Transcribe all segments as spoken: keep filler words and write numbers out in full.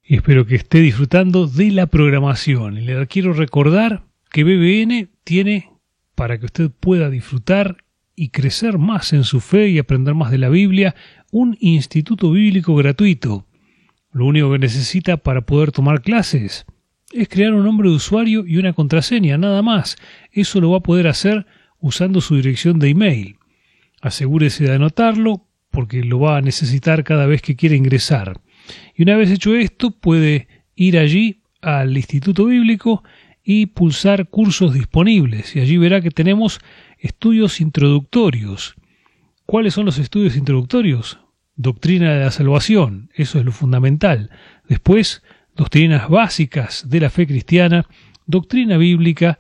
y espero que esté disfrutando de la programación. Y le quiero recordar que B B N tiene, para que usted pueda disfrutar y crecer más en su fe y aprender más de la Biblia, un instituto bíblico gratuito. Lo único que necesita para poder tomar clases es crear un nombre de usuario y una contraseña, nada más. Eso lo va a poder hacer usando su dirección de email. Asegúrese de anotarlo porque lo va a necesitar cada vez que quiera ingresar. Y una vez hecho esto, puede ir allí al Instituto Bíblico y pulsar cursos disponibles. Y allí verá que tenemos estudios introductorios. ¿Cuáles son los estudios introductorios? Doctrina de la salvación, eso es lo fundamental. Después, doctrinas básicas de la fe cristiana, doctrina bíblica,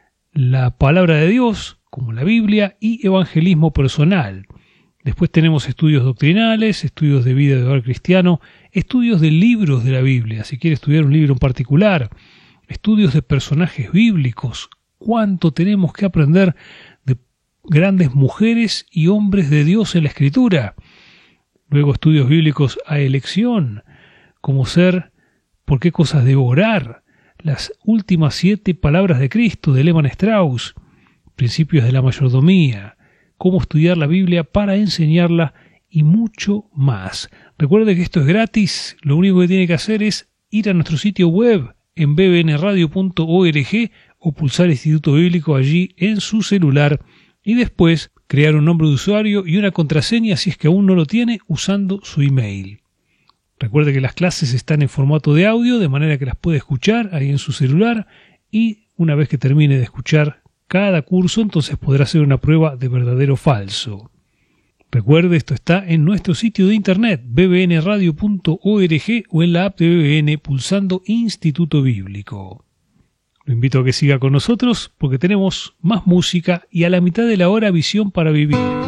la palabra de Dios, como la Biblia, y evangelismo personal. Después tenemos estudios doctrinales, estudios de vida de hogar cristiano, estudios de libros de la Biblia, si quiere estudiar un libro en particular, estudios de personajes bíblicos. ¿Cuánto tenemos que aprender de grandes mujeres y hombres de Dios en la Escritura? Luego estudios bíblicos a elección, como ser, por qué cosas debo orar, las últimas siete palabras de Cristo de Lehmann Strauss, principios de la mayordomía, cómo estudiar la Biblia para enseñarla y mucho más. Recuerde que esto es gratis, lo único que tiene que hacer es ir a nuestro sitio web en b b n radio punto org o pulsar Instituto Bíblico allí en su celular y después crear un nombre de usuario y una contraseña si es que aún no lo tiene usando su email. Recuerde que las clases están en formato de audio, de manera que las puede escuchar ahí en su celular y una vez que termine de escuchar cada curso, entonces podrá hacer una prueba de verdadero o falso. Recuerde, esto está en nuestro sitio de internet b b n radio punto org o en la app de B B N pulsando Instituto Bíblico. Lo invito a que siga con nosotros porque tenemos más música y a la mitad de la hora visión para vivir.